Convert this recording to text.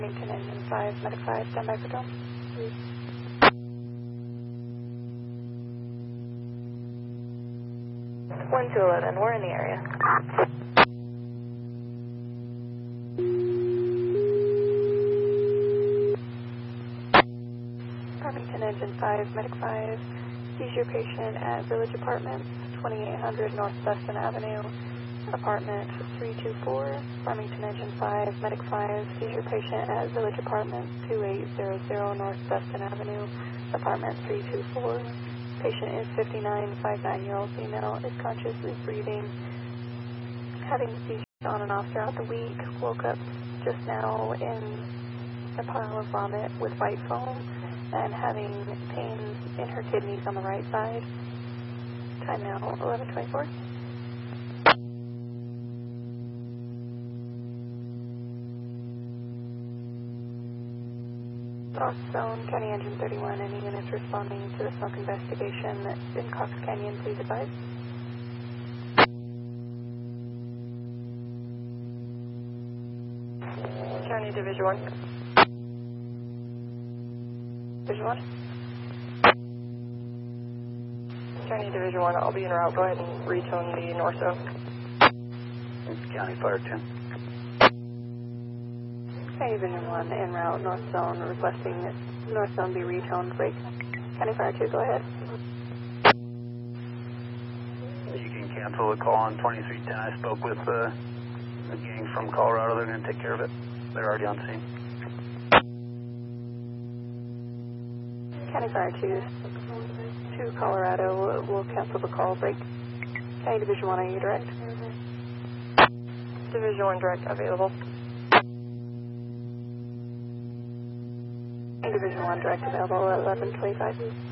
Farmington Engine 5, Medic 5, standby for drone. 1-11, we're in the area. Farmington Engine 5, Medic 5, seizure patient at Village Apartments, 2800 North Dustin Avenue, apartment 324. Farmington Engine 5, Medic 5, seizure patient at Village Apartments, 2800 North Dustin Avenue, apartment 324. Patient is 59, 59-year-old female, is conscious, is breathing, having seizures on and off throughout the week, woke up just now in a pile of vomit with white foam, and having pains in her kidneys on the right side. Time now, 11:24. Lost zone, County Engine 31, any units responding to the smoke investigation in Cox Canyon, please advise. County Division 1. Division 1. County Division 1, I'll be en route. Go ahead and retone the north zone. County Fire 10. County Division 1, en route, north zone, requesting that north zone be retoned, break. County Fire 2, go ahead. You can cancel the call on 2310. I spoke with the gang from Colorado. They're going to take care of it. They're already on scene. County Fire 2 to Colorado, will cancel the call, break. County Division 1, are you direct? Division 1 direct available. Division 1 direct available at 11:25.